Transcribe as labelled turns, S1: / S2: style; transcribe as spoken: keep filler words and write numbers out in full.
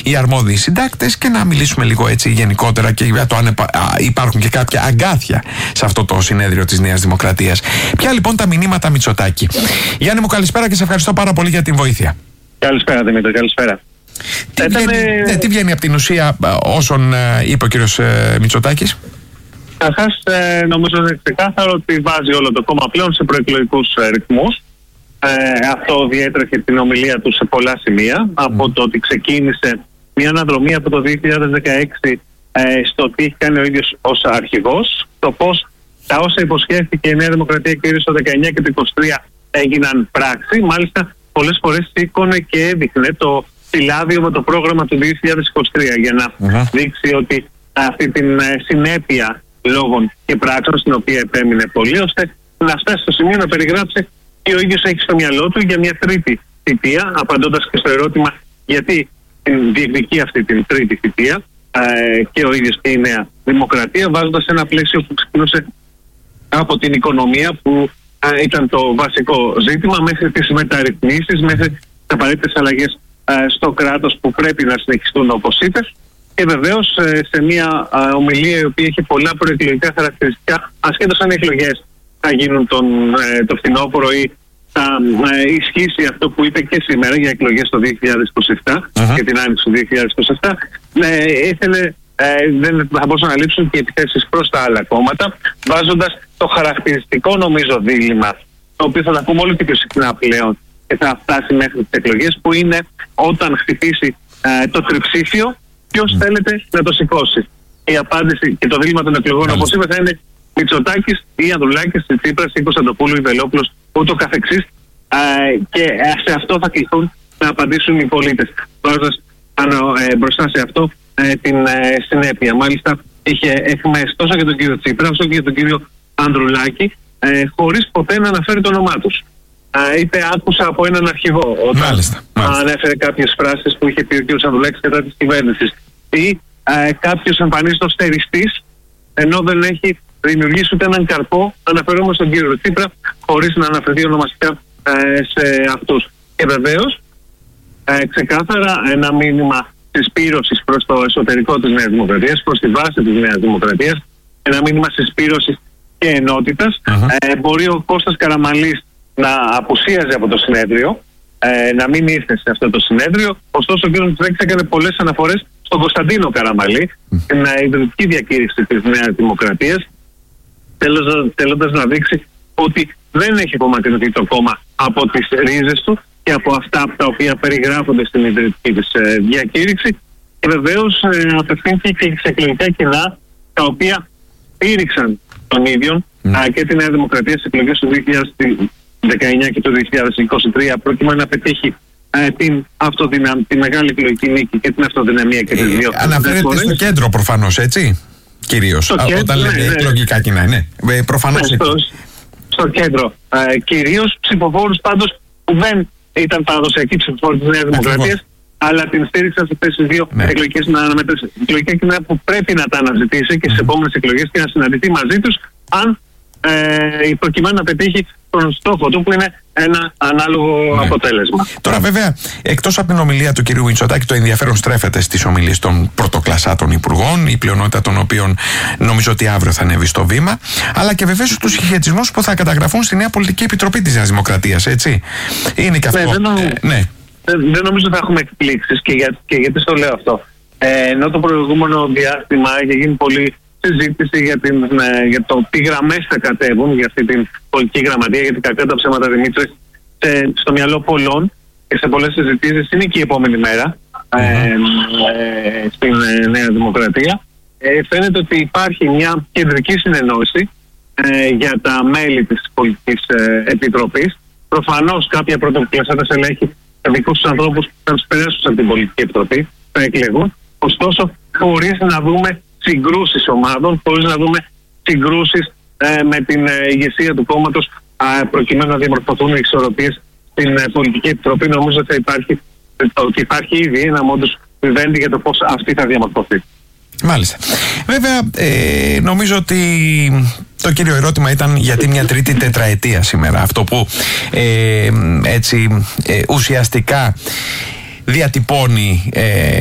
S1: οι αρμόδιοι συντάκτες και να μιλήσουμε λίγο έτσι γενικότερα και για το αν υπάρχουν και κάποια αγκάθια σε αυτό το συνέδριο της Νέας Δημοκρατίας. Ποια λοιπόν τα μηνύματα Μητσοτάκη? Γιάννη μου, καλησπέρα και σε ευχαριστώ πάρα πολύ για την βοήθεια.
S2: Καλησπέρα Δημήτρη, καλησπέρα.
S1: Τι, Ήταν... βγαίνει, ναι, τι βγαίνει από την ουσία όσων είπε ο κύριος Μητσοτάκης?
S2: Καταρχάς, ε, νομίζω ότι είναι ξεκάθαρο ότι βάζει όλο το κόμμα πλέον σε προεκλογικούς ε, ρυθμούς. Ε, αυτό διέτρεχε την ομιλία του σε πολλά σημεία. Mm. Από το ότι ξεκίνησε μια αναδρομή από το δύο χιλιάδες δεκαέξι ε, στο τι έχει κάνει ο ίδιος ως αρχηγός, το πώς τα όσα υποσχέθηκε η Νέα Δημοκρατία κυρίως το δεκαεννιά και το είκοσι τρία έγιναν πράξη. Μάλιστα, πολλές φορές σήκωνε και έδειχνε το φυλάδιο με το πρόγραμμα του δύο χιλιάδες είκοσι τρία για να mm. δείξει ότι αυτή την ε, συνέπεια λόγων και πράξεων στην οποία επέμεινε πολύ, ώστε να φτάσει στο σημείο να περιγράψει τι ο ίδιος έχει στο μυαλό του για μια τρίτη θητεία, απαντώντας και στο ερώτημα γιατί διεκδικεί αυτή την τρίτη θητεία ε, και ο ίδιος και η Νέα Δημοκρατία, βάζοντας ένα πλαίσιο που ξεκινούσε από την οικονομία που ε, ήταν το βασικό ζήτημα, μέχρι τις μεταρρυθμίσεις, μέχρι τις απαραίτητες αλλαγές ε, στο κράτος που πρέπει να συνεχιστούν όπως είπες. Και βεβαίως ε, σε μια ε, ομιλία η οποία έχει πολλά προεκλογικά χαρακτηριστικά, ασχέτως αν οι εκλογές θα γίνουν τον, ε, το φθινόπωρο ή θα ε, ισχύσει αυτό που είπε και σήμερα για εκλογές το δύο χιλιάδες είκοσι επτά uh-huh. και την άνοιξη του δύο χιλιάδες είκοσι επτά, ε, ήθελε, ε, δεν θα μπορούσαν να λείψουν και επιθέσεις προς τα άλλα κόμματα, βάζοντας το χαρακτηριστικό νομίζω δίλημμα, το οποίο θα τα πούμε όλο και πιο συχνά πλέον και θα φτάσει μέχρι τις εκλογές, που είναι όταν χτυπήσει ε, το τριψήφιο, ποιος θέλετε να το σηκώσει. Η απάντηση και το δίλημμα των εκλογών, όπως είπε, θα είναι Μητσοτάκης ή Ανδρουλάκης, η Τσίπρας ή Κωνσταντοπούλου ή Βελόπουλος, ούτω καθεξής. Α, και σε αυτό θα κληθούν να απαντήσουν οι πολίτες, βάζοντας ε, μπροστά σε αυτό ε, την ε, συνέπεια. Μάλιστα, είχε εχμές τόσο για τον κύριο Τσίπρα όσο και για τον κύριο Ανδρουλάκη, ε, χωρίς ποτέ να αναφέρει το όνομά τους. Ε, είτε άκουσα από έναν αρχηγό όταν μάλιστα, μάλιστα. ανέφερε κάποιες φράσεις που είχε πει ο κύριος Ανδρουλάκης κατά της κυβέρνησης, ή ε, κάποιος εμφανίζεται ως στεριστής, ενώ δεν έχει δημιουργήσει ούτε έναν καρπό, αναφερόμενο στον κύριο Τσίπρα, χωρίς να αναφερθεί ονομαστικά ε, σε αυτούς. Και βεβαίως, ε, ξεκάθαρα ένα μήνυμα συσπήρωσης προς το εσωτερικό της Νέας Δημοκρατίας, προς τη βάση της Νέας Δημοκρατίας, ένα μήνυμα συσπήρωσης και ενότητας. Uh-huh. Ε, μπορεί ο Κώστας Καραμανλής να απουσίαζε από το συνέδριο, ε, να μην ήρθε σε αυτό το συνέδριο, ωστόσο ο κ. Μητσοτάκης έκανε πολλές αναφορές στον Κωνσταντίνο Καραμανλή, mm. την ιδρυτική διακήρυξη της Νέας Δημοκρατίας, θέλοντας να δείξει ότι δεν έχει απομακρυνθεί το κόμμα από τις ρίζες του και από αυτά τα οποία περιγράφονται στην ιδρυτική της ε, διακήρυξη, και βεβαίως ε, απευθύνθηκε και σε εκλογικά κοινά τα οποία στήριξαν τον ίδιο mm. α, και τη Νέα Δημοκρατία στις εκλογές του δύο χιλιάδες δεκαεννιά και του δύο χιλιάδες είκοσι τρία, προκειμένου να πετύχει ε, την, αυτοδυναμ, τη μεγάλη εκλογική νίκη και την αυτοδυναμία και τις δύο.
S1: Αναφέρεται στο κέντρο προφανώς, έτσι, κυρίως,
S2: στο
S1: όταν
S2: κέντρο,
S1: λέτε ναι, εκλογικά κοινά, ναι, προφανώς ναι,
S2: στο, στο κέντρο ε, κυρίως, ψηφοφόρους πάντως που δεν ήταν παραδοσιακοί ψηφοφόροι της Νέας Δημοκρατίας, αλλά την στήριξαν σε αυτές τις δύο ναι. εκλογικές εκλογικά κοινά που πρέπει να τα αναζητήσει και στις επόμενες εκλογές και να συναντηθεί μαζί τους, αν ε, προκειμένου να πετύχει τον στόχο του, που είναι ένα ανάλογο ναι. αποτέλεσμα.
S1: Τώρα βέβαια, εκτός από την ομιλία του κυρίου Μητσοτάκη, το ενδιαφέρον στρέφεται στις ομιλίες των πρωτοκλασσάτων υπουργών, η πλειονότητα των οποίων νομίζω ότι αύριο θα ανέβει στο βήμα, αλλά και βεβαίως τους συγχαιρετισμούς που θα καταγραφούν στη Νέα Πολιτική Επιτροπή της Νέας Δημοκρατίας, έτσι. Είναι και αυτό.
S2: Ναι, δεν, νο... ε, ναι. δεν, δεν νομίζω ότι θα έχουμε εκπλήξεις, και, για, και γιατί στο λέω αυτό. Ε, ενώ το προηγούμενο διάστημα έχει γίνει πολύ συζήτηση για, την, ε, για το τι γραμμές θα κατέβουν για αυτή την πολιτική γραμματεία, γιατί κακά τα ψέματα, Δημήτρη, στο μυαλό πολλών και σε πολλές συζητήσεις είναι και η επόμενη μέρα mm-hmm. ε, ε, στην ε, Νέα Δημοκρατία. Ε, φαίνεται ότι υπάρχει μια κεντρική συνεννόηση ε, για τα μέλη της πολιτικής ε, επιτροπής. Προφανώς κάποια πρωτοκλασσάτα στελέχη, δικούς τους ανθρώπους θα τους περάσουν από την πολιτική επιτροπή, θα εκλεγούν. Ωστόσο, χωρίς να δούμε συγκρούσεις ομάδων, χωρίς να δούμε συγκρούσεις ε, με την ε, ηγεσία του κόμματος, ε, προκειμένου να διαμορφωθούν οι ισορροπίες στην ε, πολιτική επιτροπή. Νομίζω ότι υπάρχει, ότι υπάρχει ήδη ένα μόντους βιβέντη για το πώς αυτή θα διαμορφωθεί.
S1: Μάλιστα. Βέβαια, ε, νομίζω ότι το κύριο ερώτημα ήταν γιατί μια τρίτη τετραετία σήμερα. Αυτό που ε, έτσι ε, ουσιαστικά διατυπώνει ε,